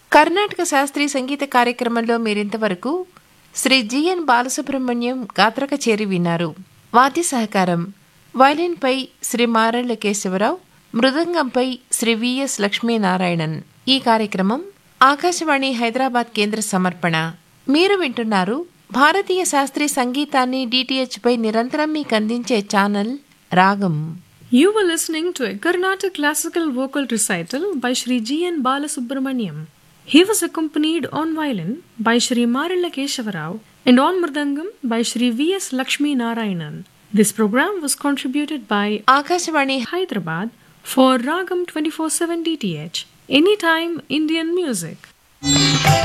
కర్ణాటక శాస్త్రీయ సంగీత కార్యక్రమంలో మీరింతవరకు శ్రీ జిఎన్ బాలసుబ్రహ్మణ్యం గాత్ర కచేరి విన్నారు. వాద్య సహకారం వయలిన్పై శ్రీ మారెళ్ల కేశవరావు, మృదంగంపై శ్రీ విఎస్ లక్ష్మీనారాయణన్. ఈ కార్యక్రమం ఆకాశవాణి హైదరాబాద్ కేంద్ర సమర్పణ. మీరు వింటున్నారు భారతీయ శాస్త్రీయ సంగీతాన్ని డిటిహెచ్ పై నిరంతరం మీకు అందించే ఛానల్ రాగం. You were listening to a Carnatic classical vocal recital by Sri G. N. Balasubramaniam. He was accompanied on violin by Sri Marilla Keshavarao and on mridangam by Sri V. S. Lakshmi Narayanan. This program was contributed by Akashvani Hyderabad for Ragam 24/7 DTH. Anytime Indian music.